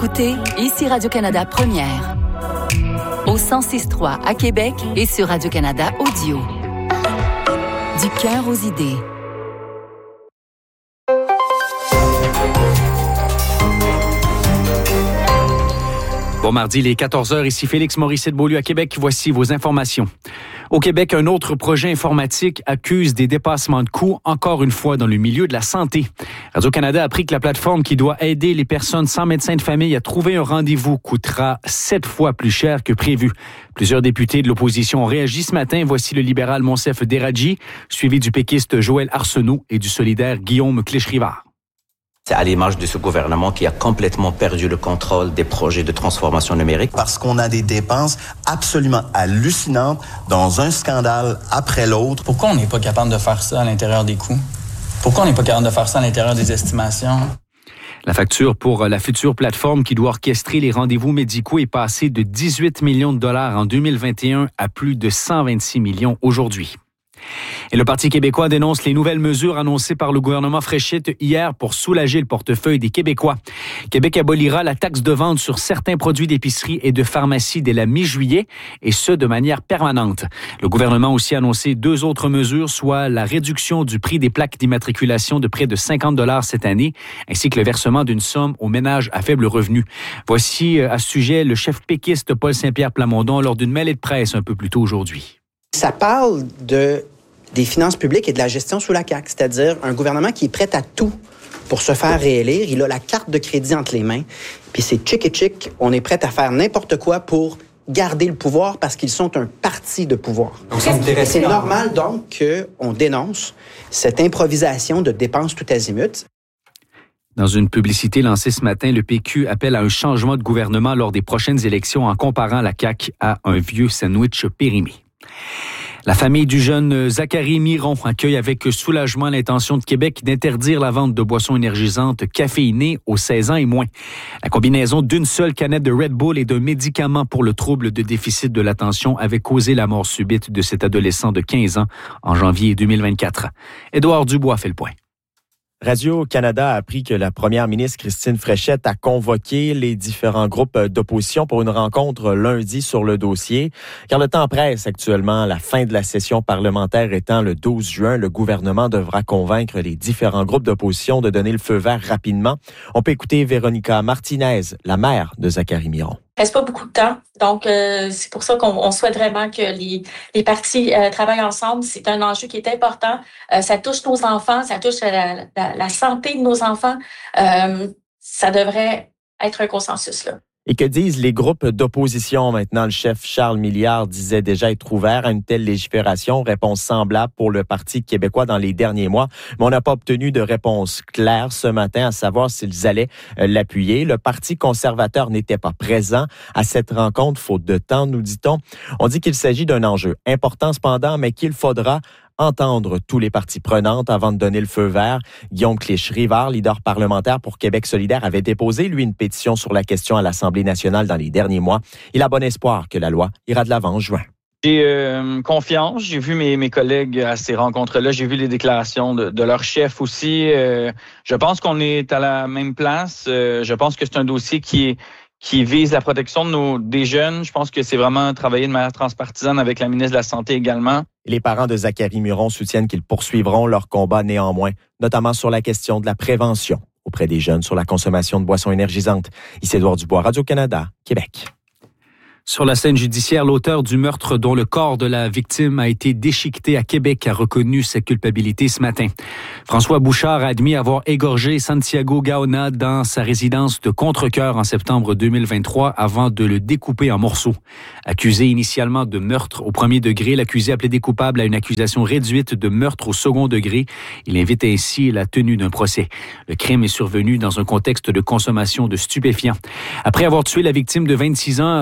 Écoutez, ici Radio-Canada Première. Au 106.3 à Québec et sur Radio-Canada Audio. Du cœur aux idées. Bon mardi, il est 14h, ici Félix Morisset-Beaulieu à Québec. Voici vos informations. Au Québec, un autre projet informatique accuse des dépassements de coûts, encore une fois dans le milieu de la santé. Radio-Canada a appris que la plateforme qui doit aider les personnes sans médecin de famille à trouver un rendez-vous coûtera 7 fois plus cher que prévu. Plusieurs députés de l'opposition ont réagi ce matin. Voici le libéral Monsef Deradji, suivi du péquiste Joël Arsenault et du solidaire Guillaume Clich-Rivard. C'est à l'image de ce gouvernement qui a complètement perdu le contrôle des projets de transformation numérique. Parce qu'on a des dépenses absolument hallucinantes dans un scandale après l'autre. Pourquoi on n'est pas capable de faire ça à l'intérieur des coûts? Pourquoi on n'est pas capable de faire ça à l'intérieur des estimations? La facture pour la future plateforme qui doit orchestrer les rendez-vous médicaux est passée de 18 millions de dollars en 2021 à plus de 126 millions aujourd'hui. Et le Parti québécois dénonce les nouvelles mesures annoncées par le gouvernement Fréchette hier pour soulager le portefeuille des Québécois. Québec abolira la taxe de vente sur certains produits d'épicerie et de pharmacie dès la mi-juillet, et ce, de manière permanente. Le gouvernement a aussi annoncé 2 autres mesures, soit la réduction du prix des plaques d'immatriculation de près de 50 $ cette année, ainsi que le versement d'une somme aux ménages à faible revenu. Voici à ce sujet le chef péquiste Paul Saint-Pierre Plamondon lors d'une mêlée de presse un peu plus tôt aujourd'hui. Ça parle des finances publiques et de la gestion sous la CAQ, c'est-à-dire un gouvernement qui est prêt à tout pour se faire réélire. Il a la carte de crédit entre les mains, puis c'est chic et chic. On est prêt à faire n'importe quoi pour garder le pouvoir parce qu'ils sont un parti de pouvoir. C'est normal donc qu'on dénonce cette improvisation de dépenses tout azimut. Dans une publicité lancée ce matin, le PQ appelle à un changement de gouvernement lors des prochaines élections en comparant la CAQ à un vieux sandwich périmé. La famille du jeune Zachary Miron accueille avec soulagement l'intention de Québec d'interdire la vente de boissons énergisantes caféinées aux 16 ans et moins. La combinaison d'une seule canette de Red Bull et d'un médicament pour le trouble de déficit de l'attention avait causé la mort subite de cet adolescent de 15 ans en janvier 2024. Édouard Dubois fait le point. Radio-Canada a appris que la première ministre Christine Fréchette a convoqué les différents groupes d'opposition pour une rencontre lundi sur le dossier. Car le temps presse actuellement, la fin de la session parlementaire étant le 12 juin, le gouvernement devra convaincre les différents groupes d'opposition de donner le feu vert rapidement. On peut écouter Véronica Martinez, la mère de Zachary Miron. Il ne reste pas beaucoup de temps. Donc, c'est pour ça qu'on souhaite vraiment que les partis travaillent ensemble. C'est un enjeu qui est important. Ça touche nos enfants, ça touche la santé de nos enfants. Ça devrait être un consensus, là. Et que disent les groupes d'opposition maintenant? Le chef Charles Milliard disait déjà être ouvert à une telle légifération, réponse semblable pour le Parti québécois dans les derniers mois. Mais on n'a pas obtenu de réponse claire ce matin à savoir s'ils allaient l'appuyer. Le Parti conservateur n'était pas présent à cette rencontre, faute de temps, nous dit-on. On dit qu'il s'agit d'un enjeu important cependant, mais qu'il faudra entendre tous les parties prenantes avant de donner le feu vert. Guillaume Clich-Rivard, leader parlementaire pour Québec solidaire, avait déposé, lui, une pétition sur la question à l'Assemblée nationale dans les derniers mois. Il a bon espoir que la loi ira de l'avant en juin. J'ai confiance. J'ai vu mes collègues à ces rencontres-là. J'ai vu les déclarations de leur chef aussi. Je pense qu'on est à la même place. Je pense que c'est un dossier qui vise la protection des jeunes. Je pense que c'est vraiment travailler de manière transpartisane avec la ministre de la Santé également. Les parents de Zachary Miron soutiennent qu'ils poursuivront leur combat néanmoins, notamment sur la question de la prévention auprès des jeunes sur la consommation de boissons énergisantes. Ici Édouard Dubois, Radio-Canada, Québec. Sur la scène judiciaire, l'auteur du meurtre dont le corps de la victime a été déchiqueté à Québec a reconnu sa culpabilité ce matin. François Bouchard a admis avoir égorgé Santiago Gaona dans sa résidence de Contrecœur en septembre 2023 avant de le découper en morceaux. Accusé initialement de meurtre au premier degré, l'accusé a plaidé coupable à une accusation réduite de meurtre au second degré. Il invite ainsi la tenue d'un procès. Le crime est survenu dans un contexte de consommation de stupéfiants. Après avoir tué la victime de 26 ans, Bouchard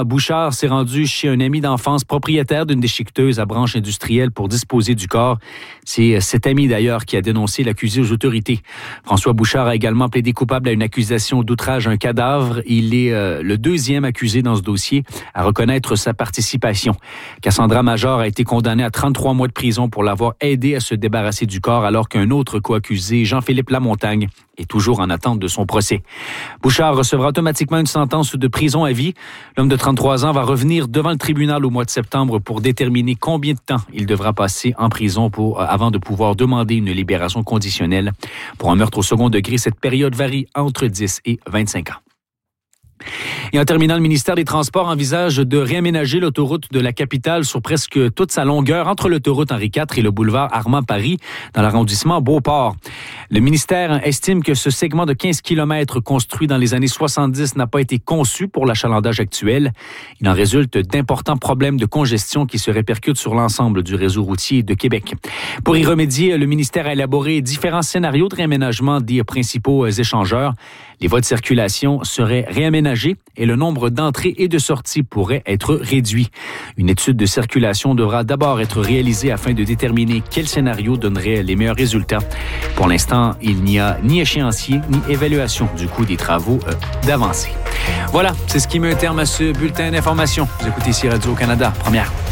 Bouchard s'est rendu chez un ami d'enfance propriétaire d'une déchiqueteuse à branche industrielle pour disposer du corps. C'est cet ami d'ailleurs qui a dénoncé l'accusé aux autorités. François Bouchard a également plaidé coupable à une accusation d'outrage à un cadavre. Il est le deuxième accusé dans ce dossier à reconnaître sa participation. Cassandra Major a été condamnée à 33 mois de prison pour l'avoir aidé à se débarrasser du corps, alors qu'un autre co-accusé, Jean-Philippe Lamontagne, est toujours en attente de son procès. Bouchard recevra automatiquement une sentence de prison à vie. L'homme de 33 ans va revenir devant le tribunal au mois de septembre pour déterminer combien de temps il devra passer en prison avant de pouvoir demander une libération conditionnelle. Pour un meurtre au second degré, cette période varie entre 10 et 25 ans. Et en terminant, le ministère des Transports envisage de réaménager l'autoroute de la capitale sur presque toute sa longueur entre l'autoroute Henri IV et le boulevard Armand-Paris dans l'arrondissement Beauport. Le ministère estime que ce segment de 15 km construit dans les années 70 n'a pas été conçu pour l'achalandage actuel. Il en résulte d'importants problèmes de congestion qui se répercutent sur l'ensemble du réseau routier de Québec. Pour y remédier, le ministère a élaboré différents scénarios de réaménagement des principaux échangeurs. Les voies de circulation seraient réaménagées et le nombre d'entrées et de sorties pourrait être réduit. Une étude de circulation devra d'abord être réalisée afin de déterminer quel scénario donnerait les meilleurs résultats. Pour l'instant, il n'y a ni échéancier ni évaluation du coût des travaux d'avancée. Voilà, c'est ce qui met un terme à ce bulletin d'information. Vous écoutez ici Radio-Canada, première.